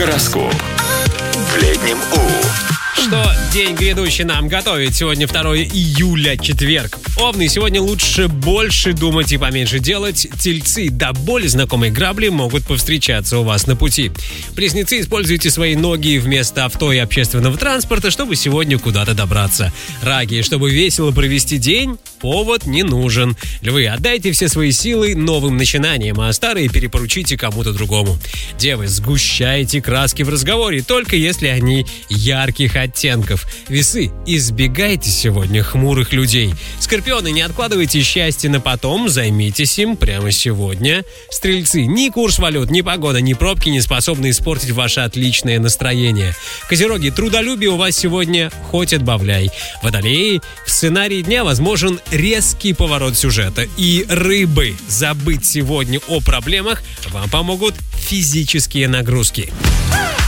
Гороскоп. В летнем У. Что день грядущий нам готовит? Сегодня 2 июля, четверг. Овны, сегодня лучше больше думать и поменьше делать. Тельцы, до боли знакомые грабли могут повстречаться у вас на пути. Близнецы, используйте свои ноги вместо авто и общественного транспорта, чтобы сегодня куда-то добраться. Раки, чтобы весело провести день, повод не нужен. Львы, отдайте все свои силы новым начинаниям, а старые перепоручите кому-то другому. Девы, сгущайте краски в разговоре, только если они ярких оттенков. Весы, избегайте сегодня хмурых людей. Скорпионы, не откладывайте счастье на потом, займитесь им прямо сегодня. Стрельцы, ни курс валют, ни погода, ни пробки не способны испортить ваше отличное настроение. Козероги, трудолюбие у вас сегодня хоть отбавляй. Водолеи, в сценарии дня возможен резкий поворот сюжета. И рыбы, забыть сегодня о проблемах вам помогут физические нагрузки.